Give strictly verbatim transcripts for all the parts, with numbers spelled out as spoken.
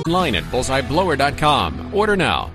Online at bullseye blower dot com. Order now.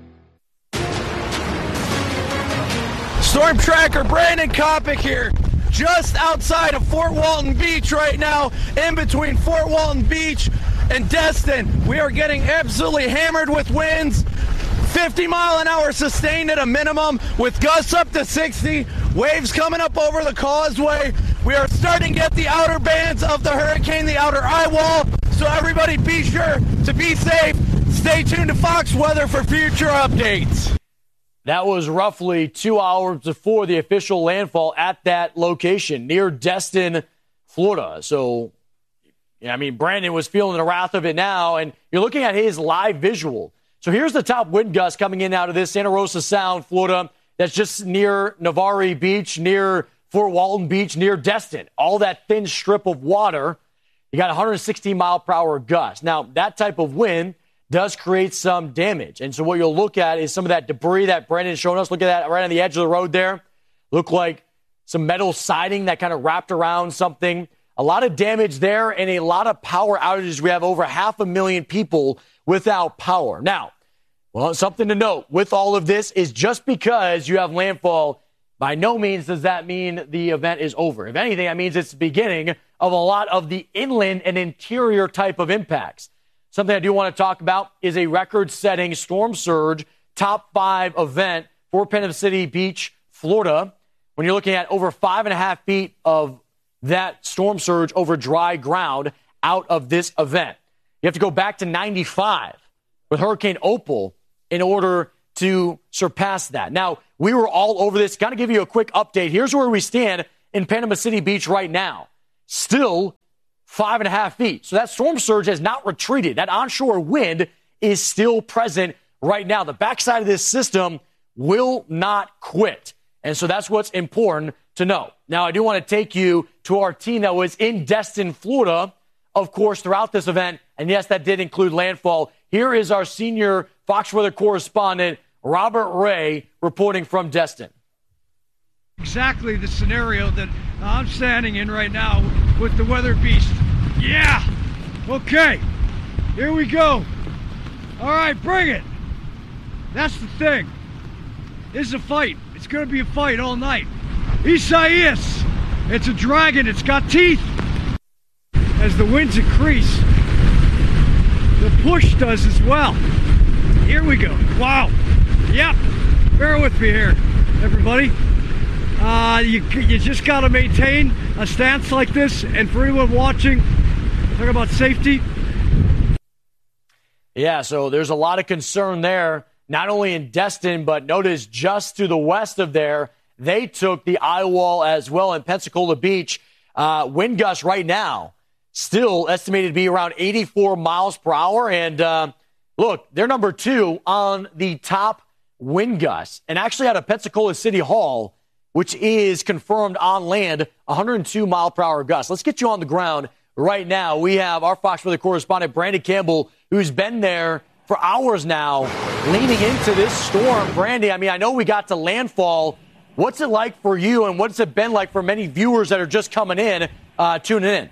Storm Tracker Brandon Kopic here, just outside of Fort Walton Beach right now, in between Fort Walton Beach and Destin. We are getting absolutely hammered with winds, fifty mile an hour sustained at a minimum, with gusts up to sixty, waves coming up over the causeway. We are starting to get the outer bands of the hurricane, the outer eye wall, so everybody be sure to be safe. Stay tuned to Fox Weather for future updates. That was roughly two hours before the official landfall at that location near Destin, Florida. So, yeah, I mean, Brandon was feeling the wrath of it now, and you're looking at his live visual. So here's the top wind gust coming in out of this Santa Rosa Sound, Florida. That's just near Navarre Beach, near Fort Walton Beach, near Destin. All that thin strip of water. You got one hundred sixteen mile per hour gusts. Now, that type of wind does create some damage. And so what you'll look at is some of that debris that Brandon's showing us. Look at that right on the edge of the road there. Look like some metal siding that kind of wrapped around something. A lot of damage there and a lot of power outages. We have over half a million people without power. Now, well, something to note with all of this is just because you have landfall, by no means does that mean the event is over. If anything, that means it's the beginning of a lot of the inland and interior type of impacts. Something I do want to talk about is a record-setting storm surge top five event for Panama City Beach, Florida. When you're looking at over five and a half feet of that storm surge over dry ground out of this event. You have to go back to ninety-five with Hurricane Opal in order to surpass that. Now, we were all over this. Got to give you a quick update. Here's where we stand in Panama City Beach right now. Still five and a half feet. So that storm surge has not retreated. That onshore wind is still present right now. The backside of this system will not quit. And so that's what's important to know. Now, I do want to take you to our team that was in Destin, Florida, of course, throughout this event. And yes, that did include landfall. Here is our senior Fox Weather correspondent, Robert Ray, reporting from Destin. Exactly the scenario that I'm standing in right now with the weather beast. Yeah! Okay, here we go. All right, bring it. That's the thing. This is a fight. It's going to be a fight all night. Isaias, it's a dragon. It's got teeth. As the winds increase, the push does as well. Here we go. Wow. Yep. Bear with me here, everybody. Uh, you, you just got to maintain a stance like this. And for anyone watching, talk about safety. Yeah, so there's a lot of concern there, not only in Destin, but notice just to the west of there, they took the eye wall as well in Pensacola Beach. Uh, wind gusts right now still estimated to be around eighty-four miles per hour. And uh, look, they're number two on the top wind gusts. And actually out of Pensacola City Hall, which is confirmed on land, one hundred two mile per hour gusts. Let's get you on the ground right now. We have our Fox Weather correspondent, Brandon Campbell, who's been there for hours now, leaning into this storm. Brandy, I mean, I know we got to landfall. What's it like for you, and what's it been like for many viewers that are just coming in, uh, tuning in?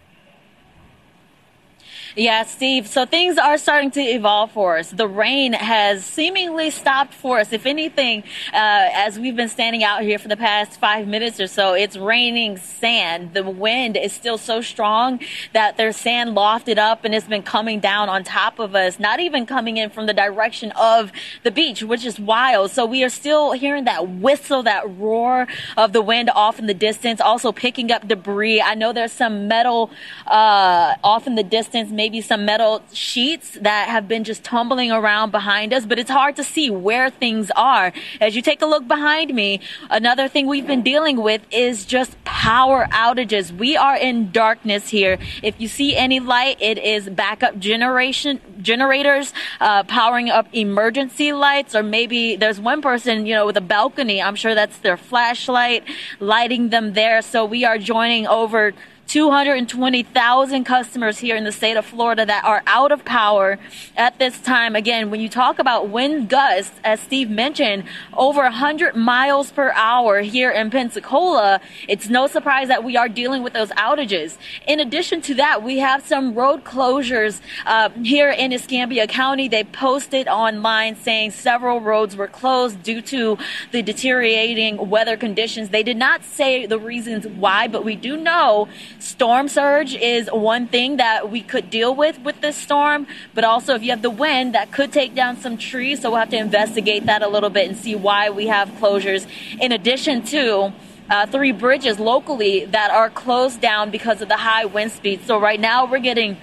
Yeah, Steve, so things are starting to evolve for us. The rain has seemingly stopped for us. If anything, uh, as we've been standing out here for the past five minutes or so, it's raining sand. The wind is still so strong that there's sand lofted up and it's been coming down on top of us, not even coming in from the direction of the beach, which is wild. So we are still hearing that whistle, that roar of the wind off in the distance, also picking up debris. I know there's some metal uh, off in the distance, maybe maybe some metal sheets that have been just tumbling around behind us, but it's hard to see where things are. As you take a look behind me, another thing we've been dealing with is just power outages. We are in darkness here. If you see any light, it is backup generation generators uh, powering up emergency lights, or maybe there's one person, you know, with a balcony. I'm sure that's their flashlight lighting them there. So we are joining over two hundred twenty thousand customers here in the state of Florida that are out of power at this time. Again, when you talk about wind gusts, as Steve mentioned, over one hundred miles per hour here in Pensacola, it's no surprise that we are dealing with those outages. In addition to that, we have some road closures uh, here in Escambia County. They posted online saying several roads were closed due to the deteriorating weather conditions. They did not say the reasons why, but we do know storm surge is one thing that we could deal with with this storm, but also if you have the wind, that could take down some trees. So we'll have to investigate that a little bit and see why we have closures. In addition to uh, three bridges locally that are closed down because of the high wind speed. So right now we're getting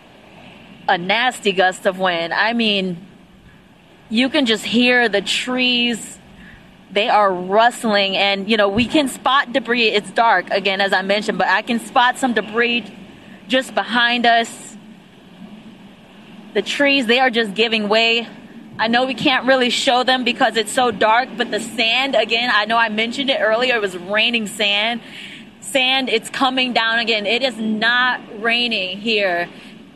a nasty gust of wind. I mean, you can just hear the trees. They are rustling, and, you know, we can spot debris. It's dark, again, as I mentioned, but I can spot some debris just behind us. The trees, they are just giving way. I know we can't really show them because it's so dark, but the sand, again, I know I mentioned it earlier, it was raining sand. Sand, it's coming down again. It is not raining here.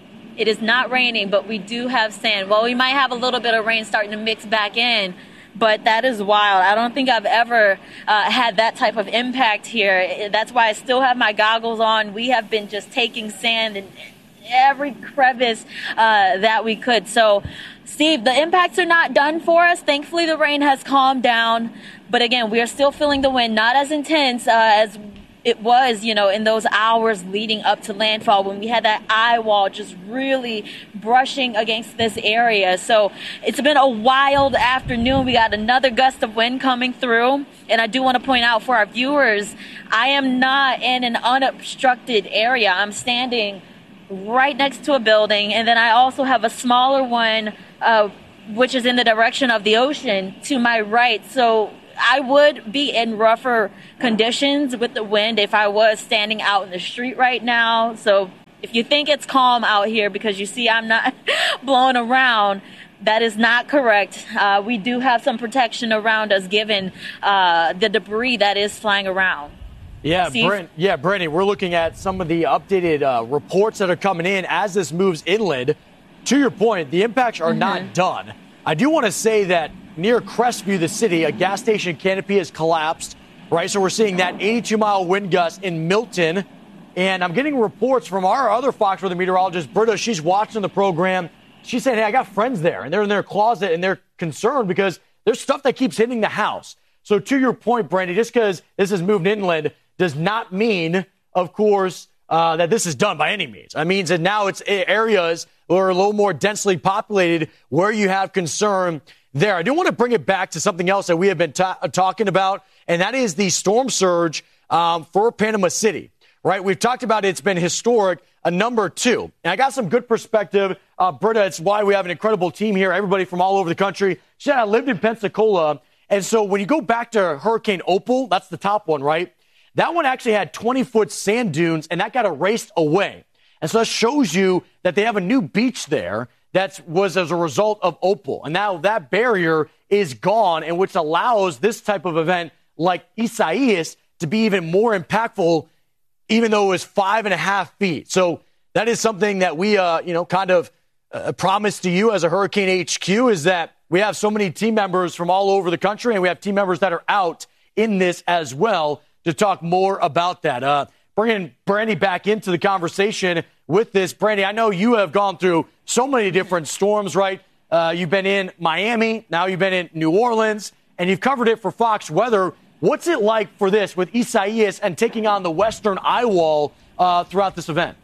It is not raining, but we do have sand. Well, we might have a little bit of rain starting to mix back in. But that is wild. I don't think I've ever uh, had that type of impact here. That's why I still have my goggles on. We have been just taking sand in every crevice uh, that we could. So, Steve, the impacts are not done for us. Thankfully, the rain has calmed down. But again, we are still feeling the wind, not as intense uh, as it was, you know, in those hours leading up to landfall when we had that eye wall just really brushing against this area. So it's been a wild afternoon. We got another gust of wind coming through. And I do want to point out for our viewers, I am not in an unobstructed area. I'm standing right next to a building. And then I also have a smaller one, uh, which is in the direction of the ocean to my right. So I would be in rougher conditions with the wind if I was standing out in the street right now. So if you think it's calm out here because you see I'm not blowing around, that is not correct. Uh, we do have some protection around us given uh, the debris that is flying around. Yeah, Brent, yeah, Brandy, we're looking at some of the updated uh, reports that are coming in as this moves inland. To your point, the impacts are mm-hmm. not done. I do want to say that near Crestview, the city, a gas station canopy has collapsed, right? So we're seeing that eighty-two mile wind gust in Milton. And I'm getting reports from our other Fox Weather meteorologist, Britta. She's watching the program. She's saying, hey, I got friends there, and they're in their closet, and they're concerned because there's stuff that keeps hitting the house. So to your point, Brandy, just because this has moved inland does not mean, of course, uh, that this is done by any means. It means that now it's areas that are a little more densely populated where you have concern there. I do want to bring it back to something else that we have been ta- talking about, and that is the storm surge um, for Panama City, right? We've talked about it. It's been historic, a number two. And I got some good perspective. Uh, Britta, it's why we have an incredible team here, everybody from all over the country. She said, I lived in Pensacola, and so when you go back to Hurricane Opal, that's the top one, right? That one actually had twenty-foot sand dunes, and that got erased away. And so that shows you that they have a new beach there that was as a result of Opal. And now that barrier is gone, and which allows this type of event like Isaias to be even more impactful, even though it was five and a half feet. So that is something that we, uh, you know, kind of uh, promised to you as a Hurricane H Q, is that we have so many team members from all over the country, and we have team members that are out in this as well to talk more about that. Uh, bringing Brandy back into the conversation with this. Brandy, I know you have gone through so many different storms, right? Uh, you've been in Miami, now you've been in New Orleans, and you've covered it for Fox Weather. What's it like for this with Isaias and taking on the western eye wall uh, throughout this event?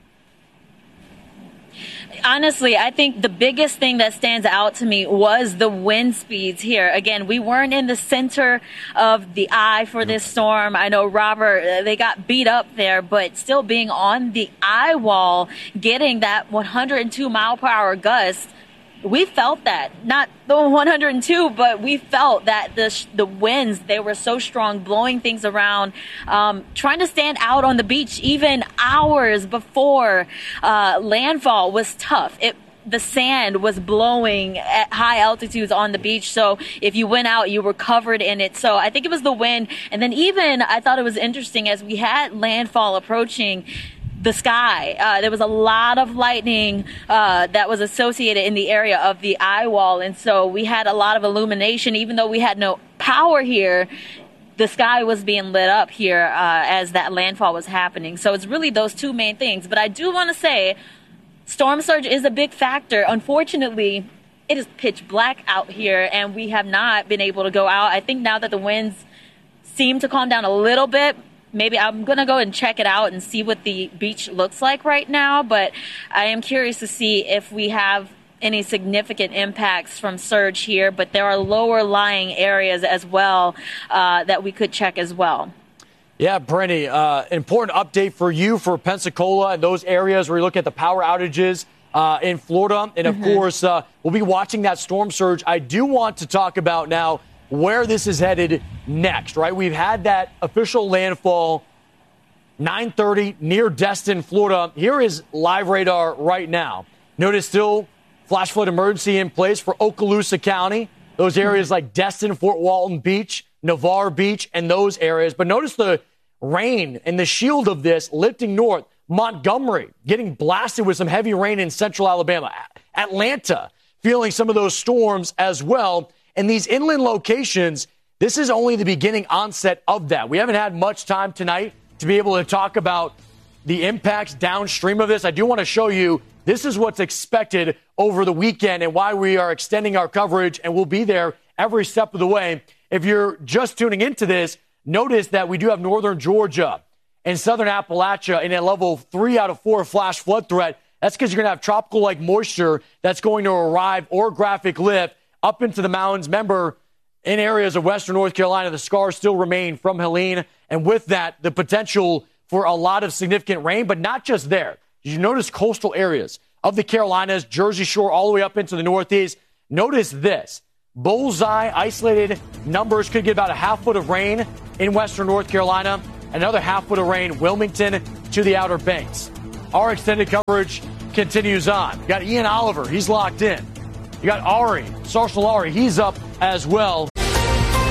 Honestly, I think the biggest thing that stands out to me was the wind speeds here. Again, we weren't in the center of the eye for this storm. I know, Robert, they got beat up there, but still being on the eye wall, getting that one hundred two mile per hour gust, we felt that. Not the one hundred two, but we felt that the the winds, they were so strong, blowing things around. Um, trying to stand out on the beach even hours before uh, landfall was tough. It the sand was blowing at high altitudes on the beach. So if you went out, you were covered in it. So I think it was the wind. And then even I thought it was interesting as we had landfall approaching, the sky. Uh, there was a lot of lightning uh, that was associated in the area of the eye wall. And so we had a lot of illumination, even though we had no power here. The sky was being lit up here uh, as that landfall was happening. So it's really those two main things. But I do want to say storm surge is a big factor. Unfortunately, it is pitch black out here, and we have not been able to go out. I think now that the winds seem to calm down a little bit, maybe I'm going to go and check it out and see what the beach looks like right now. But I am curious to see if we have any significant impacts from surge here. But there are lower lying areas as well uh, that we could check as well. Yeah, Brenny, uh, important update for you for Pensacola and those areas where you look at the power outages uh, in Florida. And, of mm-hmm. course, uh, we'll be watching that storm surge. I do want to talk about now where this is headed next, right? We've had that official landfall, nine thirty, near Destin, Florida. Here is live radar right now. Notice still flash flood emergency in place for Okaloosa County, those areas like Destin, Fort Walton Beach, Navarre Beach, and those areas. But notice the rain and the shield of this lifting north. Montgomery getting blasted with some heavy rain in central Alabama. Atlanta feeling some of those storms as well. And these inland locations, this is only the beginning onset of that. We haven't had much time tonight to be able to talk about the impacts downstream of this. I do want to show you this is what's expected over the weekend and why we are extending our coverage, and we'll be there every step of the way. If you're just tuning into this, notice that we do have northern Georgia and southern Appalachia in a level three out of four flash flood threat. That's because you're going to have tropical-like moisture that's going to arrive, orographic lift up into the mountains. Remember, in areas of western North Carolina, the scars still remain from Helene. And with that, the potential for a lot of significant rain, but not just there. You notice coastal areas of the Carolinas, Jersey Shore, all the way up into the Northeast. Notice this. Bullseye isolated numbers could get about a half foot of rain in western North Carolina. Another half foot of rain, Wilmington to the Outer Banks. Our extended coverage continues on. You got Ian Oliver. He's locked in. You got Ari, Sarcel Ari. He's up as well.